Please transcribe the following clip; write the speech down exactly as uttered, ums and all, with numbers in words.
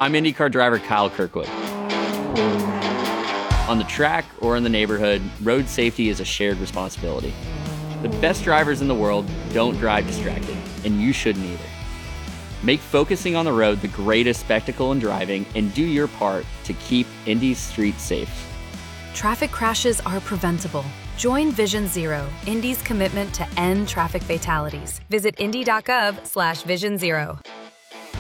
I'm IndyCar driver Kyle Kirkwood. On the track or in the neighborhood, road safety is a shared responsibility. The best drivers in the world don't drive distracted, and you shouldn't either. Make focusing on the road the greatest spectacle in driving and do your part to keep Indy's streets safe. Traffic crashes are preventable. Join Vision Zero, Indy's commitment to end traffic fatalities. Visit indy dot gov slash vision zero.